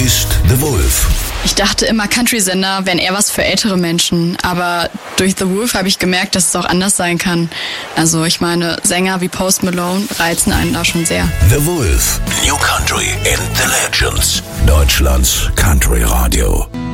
ist The Wolf. Ich dachte immer, Country-Sender wären eher was für ältere Menschen, aber durch The Wolf habe ich gemerkt, dass es auch anders sein kann. Also ich meine, Sänger wie Post Malone reizen einen da schon sehr. The Wolf, New Country and the Legends, Deutschlands Country Radio.